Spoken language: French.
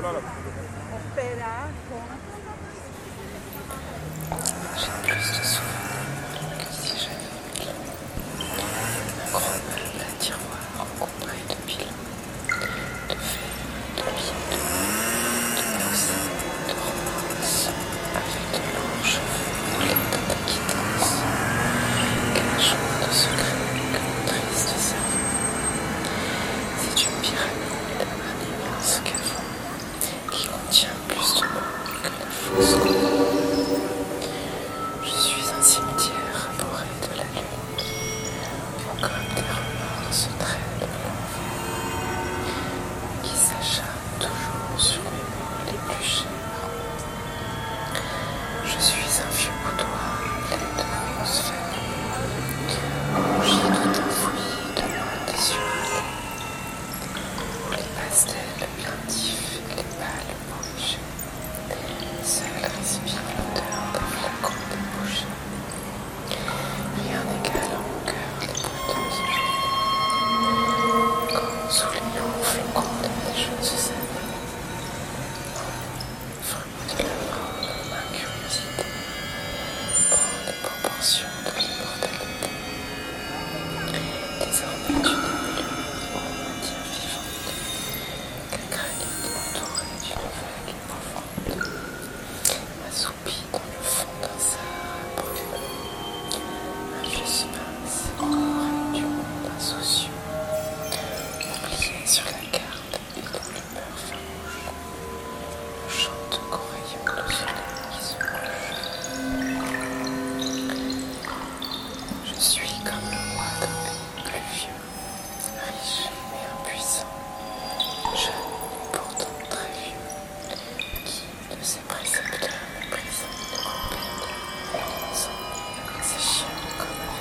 J'ai plus de souvenirs que si j'avais eu un gros meuble à tiroir encombré de pilons, de verres, de pieds, de poussins, de romances, avec de longs cheveux roulés de quittance, cachant de secrets que mon triste cerveau. C'est une pyramide, un immense caveau qui contient plus de morts que la fosse commune. Je suis un cimetière bourré de la lune, où comme des remords se traînent